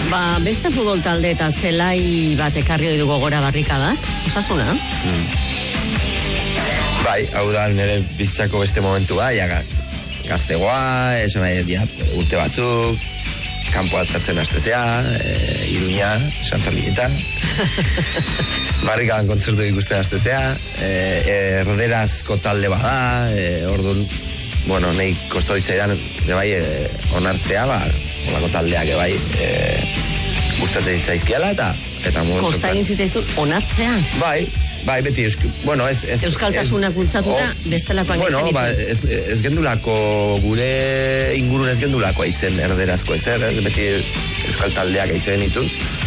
Beste futbol talde eta zelai bat ekarri dugu gogora barrikadak, Osasuna? Bai, hau da nire bizitzako beste momentua, gaztegoa, esan nahi urte batzuk, kanpo altatzen astezea, Iruña, Santa Milita, barrikadan kontzertu ikusten astezea, erderazko talde bada, orduan, nahi kostoditzaidan, bai, onartzea, olako taldeak, bai, gustatzen zaizkiala, eta Kosta egin zitzaizun onartzea? Bai, beti, Euskaltasunak bultzatuta, bestelakoan ez gendulako, gure ingurun ez gendulako aitzen erderazko ezer, beti euskal taldeak aitzen ditut,